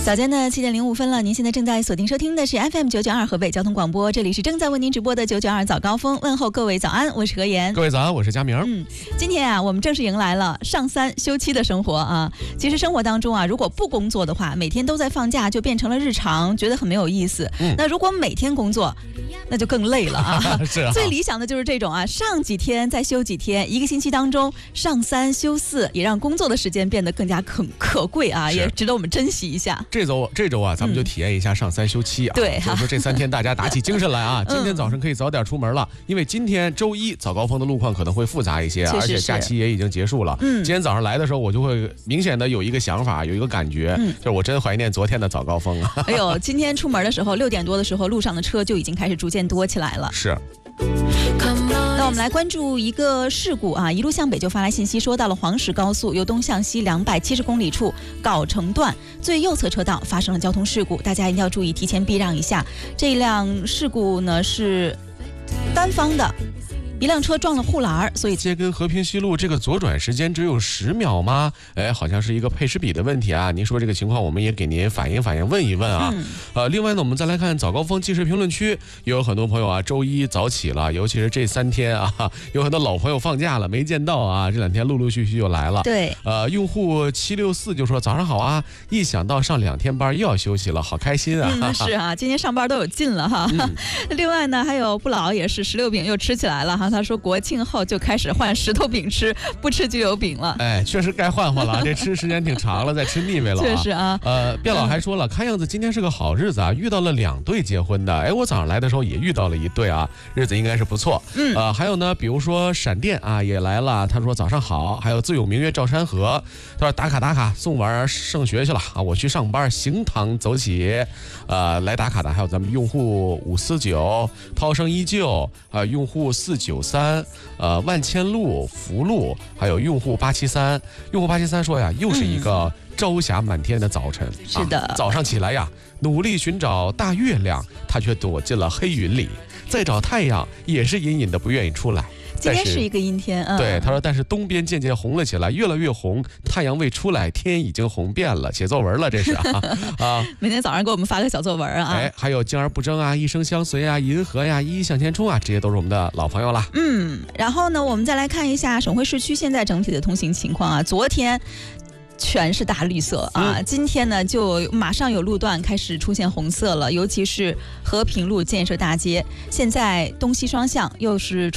早间的7点05分了，您现在正在锁定收听的是 FM992河北交通广播，这里是正在为您直播的992早高峰，问候各位早安，我是何妍。 各位早安，我是佳明。 今天啊，我们正式迎来了上3休7的生活啊。其实生活当中啊，如果不工作的话，每天都在放假就变成了日常，觉得很没有意思。那如果每天工作，那就更累了啊。 是啊， 最理想的就是这种啊，上几天再休几天，一个星期当中上3休4，也让工作的时间变得更加可贵啊，也值得我们珍惜一下。 这周啊，咱们就体验一下上3休7啊。 对， 所以说这3天大家打起精神来啊，今天早上可以早点出门了，因为今天周一早高峰的路况可能会复杂一些，而且假期也已经结束了。今天早上来的时候，我就会明显的有一个想法，有一个感觉，就是我真怀念昨天的早高峰啊。 哎呦，今天出门的时候6点多的时候，路上的车就已经开始逐渐多起来了。 是。 那我们来关注一个事故啊，一路向北就发来信息说，到了黄石高速由东向西270公里处藁城段最右侧车道发生了交通事故，大家一定要注意提前避让一下。这一辆事故呢是单方的。一辆车撞了护栏，所以接跟和平西路这个左转时间只有10秒吗？好像是一个配时比的问题啊。您说这个情况，我们也给您反映，问一问啊。另外呢，我们再来看早高峰即时评论区，也有很多朋友啊，周一早起了，尤其是这3天啊，有很多老朋友放假了没见到啊，这2天陆陆续续就来了。 对， 用户764就说早上好啊，一想到上2天班又要休息了，好开心啊。 是啊，今天上班都有劲了哈。另外呢，还有不老也是16饼又吃起来了哈。他说国庆后就开始换石头饼吃，不吃就有饼了。 确实该换了，这吃时间挺长了，再吃腻味了。 确实啊。 卞老还说了，看样子今天是个好日子啊，遇到了2对结婚的。我早上来的时候也遇到了1对啊，日子应该是不错。还有呢，比如说闪电啊也来了，他说早上好。还有自有明月照山河，他说打卡，送娃儿上学去了啊，我去上班，行堂走起。来打卡的还有咱们用户549，涛声依旧用户493。万千路、福路，还有用户873，用户873说呀，又是一个朝霞满天的早晨。 是的， 早上起来呀，努力寻找大月亮，它却躲进了黑云里；再找太阳，也是隐隐的不愿意出来。 今天是一个阴天啊。 对，他说，但是东边渐渐红了起来，越来越红，太阳未出来，天已经红遍了。写作文了，这是啊。 每天早上给我们发个小作文啊。 还有静而不争啊，一生相随啊，银河呀，一一向前冲啊，这些都是我们的老朋友啦。 然后呢，我们再来看一下省会市区现在整体的通行情况啊。昨天全是大绿色啊，今天呢就马上有路段开始出现红色了，尤其是和平路建设大街，现在东西双向又是